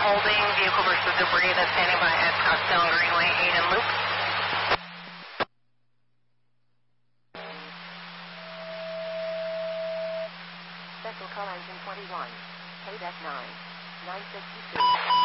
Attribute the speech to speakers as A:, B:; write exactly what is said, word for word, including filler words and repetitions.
A: holding vehicle versus debris that's standing by at Scottsdale and Greenway eight and Loop.
B: Special call engine twenty-one, Quebec nine, nine sixty-two.